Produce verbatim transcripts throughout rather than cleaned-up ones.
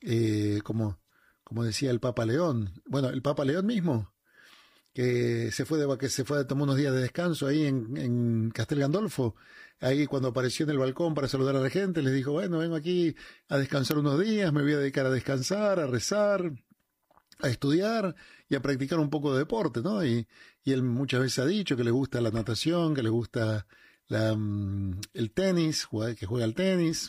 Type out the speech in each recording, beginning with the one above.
eh, como, como decía el Papa León, bueno, el Papa León mismo, que se fue de que se fue a tomar unos días de descanso ahí en, en Castel Gandolfo, ahí cuando apareció en el balcón para saludar a la gente, les dijo, bueno, vengo aquí a descansar unos días, me voy a dedicar a descansar, a rezar, a estudiar y a practicar un poco de deporte, ¿no? Y, y él muchas veces ha dicho que le gusta la natación, que le gusta la, el tenis, que juega al tenis,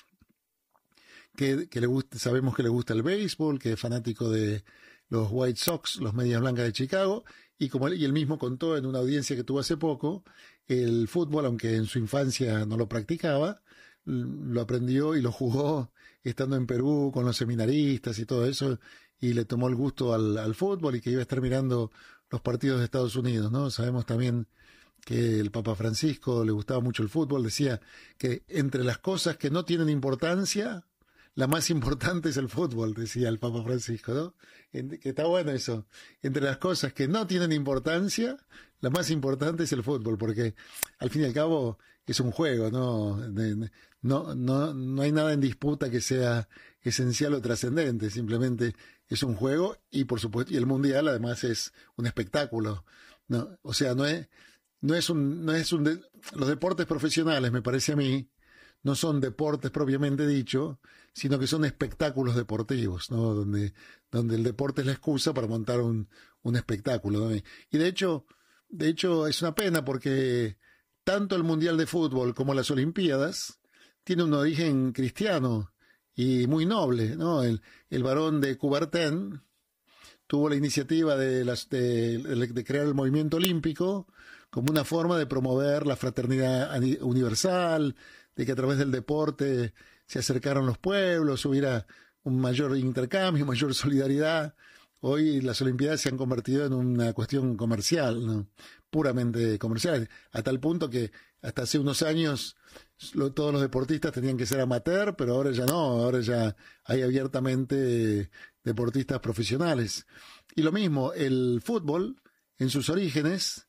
que, que le gusta, sabemos que le gusta el béisbol, que es fanático de los White Sox, los Medias Blancas de Chicago, y como él, y él mismo contó en una audiencia que tuvo hace poco, el fútbol, aunque en su infancia no lo practicaba, lo aprendió y lo jugó estando en Perú con los seminaristas y todo eso, y le tomó el gusto al, al fútbol y que iba a estar mirando los partidos de Estados Unidos, ¿no? Sabemos también que el Papa Francisco le gustaba mucho el fútbol, decía que entre las cosas que no tienen importancia, la más importante es el fútbol, decía el Papa Francisco, ¿no? Que está bueno eso. Entre las cosas que no tienen importancia, la más importante es el fútbol, porque al fin y al cabo es un juego, ¿no? No, no, no hay nada en disputa que sea esencial o trascendente, simplemente es un juego y por supuesto, y el mundial además es un espectáculo, ¿no? O sea, no es, no es un, no es un, de, los deportes profesionales, me parece a mí, no son deportes propiamente dicho, sino que son espectáculos deportivos, ¿no? Donde, donde el deporte es la excusa para montar un, un espectáculo, ¿no? Y de hecho, de hecho es una pena porque tanto el Mundial de Fútbol como las Olimpiadas tiene un origen cristiano y muy noble, ¿no? El, el barón de Coubertin tuvo la iniciativa de, las, de, de crear el movimiento olímpico como una forma de promover la fraternidad universal, de que a través del deporte se acercaron los pueblos, hubiera un mayor intercambio, mayor solidaridad. Hoy las Olimpiadas se han convertido en una cuestión comercial, ¿no? Puramente comercial, a tal punto que hasta hace unos años lo, todos los deportistas tenían que ser amateur, pero ahora ya no, ahora ya hay abiertamente deportistas profesionales. Y lo mismo, el fútbol, en sus orígenes,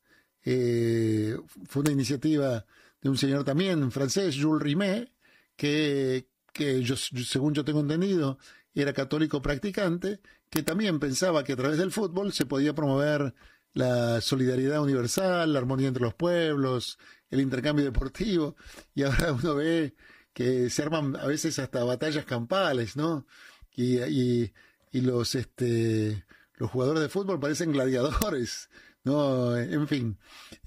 eh, fue una iniciativa de un señor también francés, Jules Rimet, que, que yo, según yo tengo entendido, era católico practicante, que también pensaba que a través del fútbol se podía promover la solidaridad universal, la armonía entre los pueblos, el intercambio deportivo, y ahora uno ve que se arman a veces hasta batallas campales, ¿no? Y, y, y los, este, los jugadores de fútbol parecen gladiadores, ¿no? En fin,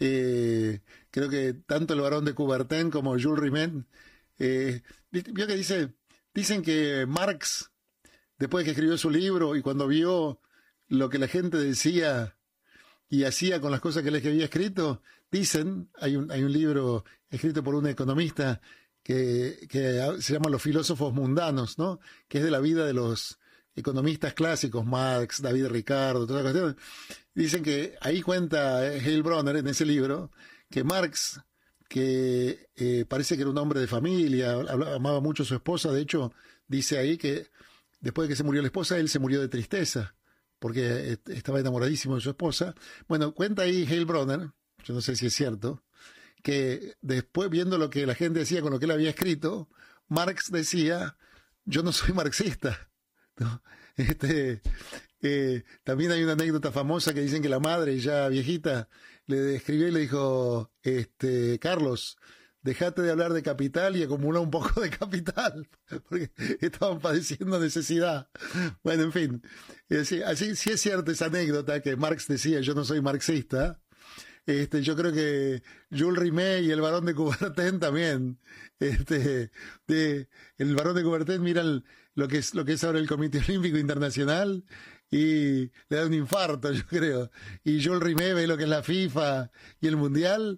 eh, creo que tanto el barón de Coubertin como Jules Rimet, eh, vio que dice, dicen que Marx, después de que escribió su libro y cuando vio lo que la gente decía y hacía con las cosas que él había escrito, dicen, hay un, hay un libro escrito por un economista que, que se llama Los filósofos mundanos, ¿no? Que es de la vida de los economistas clásicos, Marx, David Ricardo, toda la cuestión. Dicen que ahí cuenta Heilbronner en ese libro que Marx, que eh, parece que era un hombre de familia, hablaba, amaba mucho a su esposa, de hecho dice ahí que después de que se murió la esposa, él se murió de tristeza, porque estaba enamoradísimo de su esposa. Bueno, cuenta ahí Heilbronner, yo no sé si es cierto, que después, viendo lo que la gente decía con lo que él había escrito, Marx decía, yo no soy marxista, ¿no? Este, eh, también hay una anécdota famosa que dicen que la madre, ya viejita, le escribió y le dijo, este, Carlos, dejate de hablar de capital y acumula un poco de capital, porque estaban padeciendo necesidad. Bueno, en fin, así, así sí es cierta esa anécdota que Marx decía, yo no soy marxista. Este, yo creo que Jules Rimet y el barón de Coubertin también, este, de, el barón de Coubertin mira el, lo que es lo que es ahora el Comité Olímpico Internacional y le da un infarto, yo creo. Y Jules Rimet ve lo que es la FIFA y el Mundial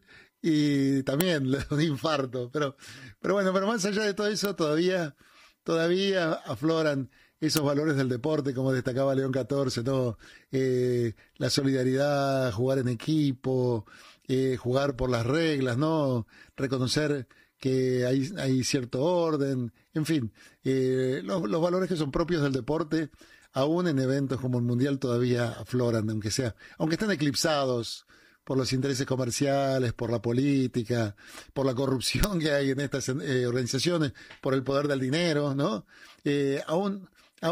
y también le da un infarto. Pero, pero bueno, pero más allá de todo eso, todavía, todavía afloran esos valores del deporte, como destacaba León catorce, ¿no? Eh, la solidaridad, jugar en equipo, eh, jugar por las reglas, ¿no? Reconocer que hay, hay cierto orden, en fin, eh, los, los valores que son propios del deporte, aún en eventos como el Mundial todavía afloran, aunque sea, aunque estén eclipsados por los intereses comerciales, por la política, por la corrupción que hay en estas eh, organizaciones, por el poder del dinero, ¿no? Eh, aún